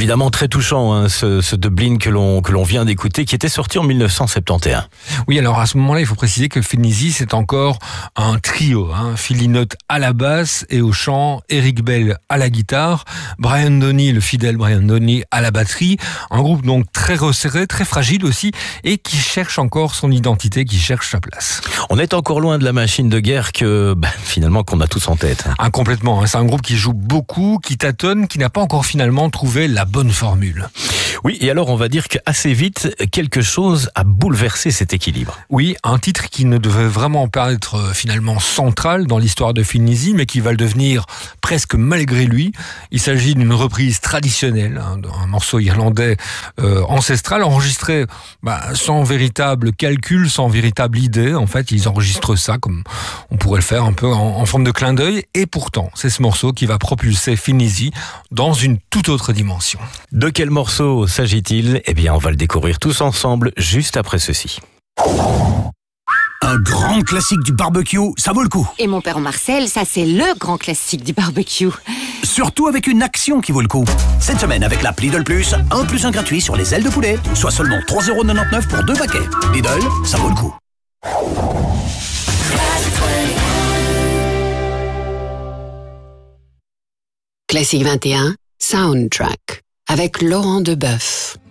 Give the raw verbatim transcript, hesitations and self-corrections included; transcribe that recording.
Évidemment très touchant, hein, ce, ce Dublin que l'on que l'on vient d'écouter, qui était sorti en dix-neuf cent soixante et onze. Oui, alors à ce moment-là, il faut préciser que Finizzy, c'est encore un trio. Hein. Philly Note à la basse et au chant, Eric Bell à la guitare, Brian Doney, le fidèle Brian Doney à la batterie. Un groupe donc très resserré, très fragile aussi, et qui cherche encore son identité, qui cherche sa place. On est encore loin de la machine de guerre que bah, finalement qu'on a tous en tête. Ah, complètement. Hein. C'est un groupe qui joue beaucoup, qui tâtonne, qui n'a pas encore finalement trouvé la bonne formule. Oui, et alors on va dire qu'assez vite, quelque chose a bouleversé cet équilibre. Oui, un titre qui ne devait vraiment pas être finalement central dans l'histoire de Finizzy, mais qui va le devenir presque malgré lui. Il s'agit d'une reprise traditionnelle, hein, d'un morceau irlandais euh, ancestral, enregistré bah, sans véritable calcul, sans véritable idée. En fait, ils enregistrent ça comme on pourrait le faire un peu en, en forme de clin d'œil. Et pourtant, c'est ce morceau qui va propulser Finizzy dans une toute autre dimension. De quel morceau s'agit-il ? Eh bien, on va le découvrir tous ensemble juste après ceci. Un grand classique du barbecue, ça vaut le coup. Et mon père Marcel, ça c'est le grand classique du barbecue. Surtout avec une action qui vaut le coup. Cette semaine, avec l'app Lidl Plus, un plus un gratuit sur les ailes de poulet, soit seulement trois euros quatre-vingt-dix-neuf pour deux paquets. Lidl, ça vaut le coup. Classique vingt et un, Soundtrack, avec Laurent Deboeuf.